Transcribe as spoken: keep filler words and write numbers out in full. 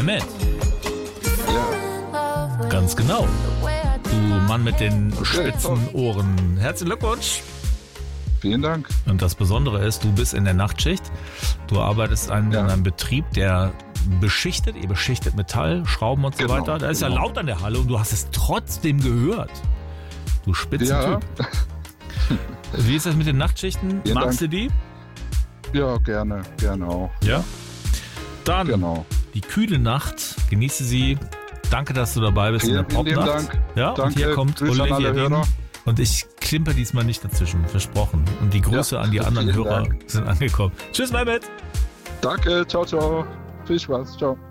Mehmet. Ja. Ganz genau. Du Mann mit den Okay, spitzen Ohren. Herzlichen Glückwunsch. Vielen Dank. Und das Besondere ist, du bist in der Nachtschicht. Du arbeitest an, Ja. in einem Betrieb, der beschichtet, ihr beschichtet Metall, Schrauben und so Genau, weiter. Da ist ja genau. laut an der Halle und du hast es trotzdem gehört. Du Ja, Spitzentyp. Wie ist das mit den Nachtschichten? Vielen Magst Dank. du die? ja, gerne, gerne auch. Ja. Dann Genau. die kühle Nacht. Genieße sie. Danke, dass du dabei bist Vielen, in der vielen lieben Popnacht. Dank. Ja, und Danke. hier kommt Grüße an Olivia alle Dean. Hörer. Und ich klimper diesmal nicht dazwischen, versprochen. Und die Grüße Ja, an die anderen vielen Hörer Dank. sind angekommen. Tschüss, Mehmet. Danke, ciao, ciao. Viel Spaß, ciao.